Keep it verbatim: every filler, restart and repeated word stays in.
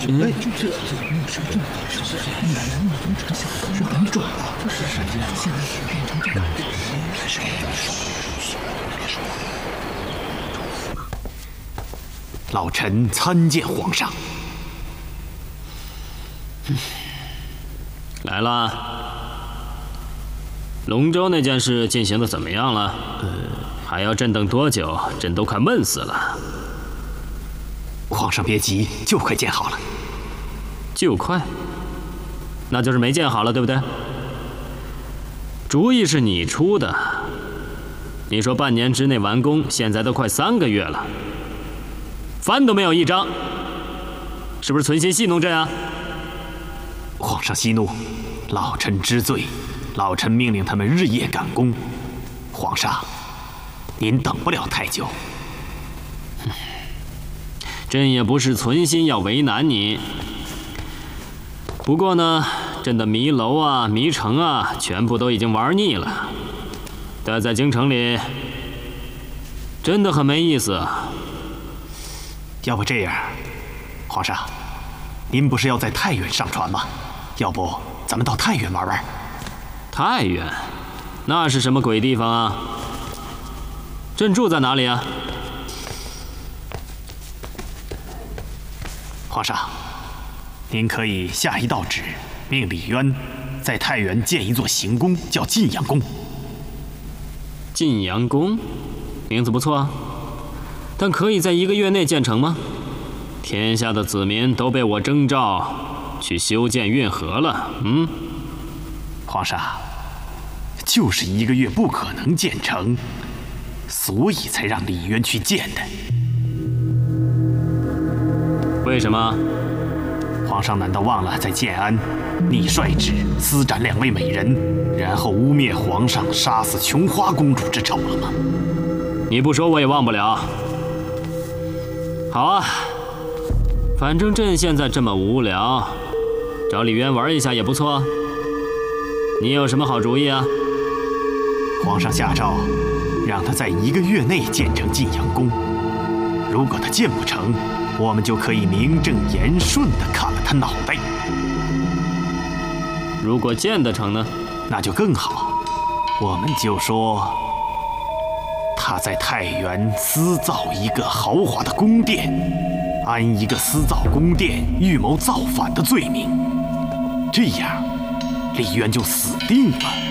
哎，这这没有什么正法，一百人能成小是很准的。这是时间现在是变成这个。别说，别说，别说。 老臣参见皇上。 来了。龙舟那件事进行的怎么样了？呃，还要朕等多久？朕都快闷死了。 皇上别急，就快建好了。 就快？那就是没建好了，对不对？主意是你出的。你说半年之内完工，现在都快三个月了，帆都没有一张，是不是存心戏弄朕啊？ 皇上息怒，老臣知罪。老臣命令他们日夜赶工。皇上，您等不了太久。 朕也不是存心要为难你，不过呢，朕的迷楼啊、迷城啊，全部都已经玩腻了。待在京城里，真的很没意思。 要不这样，皇上，您不是要在太原上船吗？要不咱们到太原玩玩？ 太原，那是什么鬼地方啊？朕住在哪里啊？ 皇上，您可以下一道旨，命李渊在太原建一座行宫，叫晋阳宫。 晋阳宫，名字不错啊，但可以在一个月内建成吗？天下的子民都被我征召去修建运河了，嗯。 皇上，就是一个月不可能建成，所以才让李渊去建的。 为什么？ 皇上难道忘了在建安，你率旨私斩两位美人，然后污蔑皇上杀死琼花公主之仇了吗？ 你不说我也忘不了。好啊，反正朕现在这么无聊，找李渊玩一下也不错。你有什么好主意啊？ 皇上下诏，让他在一个月内建成晋阳宫。如果他建不成，我们就可以名正言顺地砍了他脑袋。 如果建得成呢？ 那就更好。我们就说他在太原私造一个豪华的宫殿，安一个私造宫殿、预谋造反的罪名，这样李渊就死定了。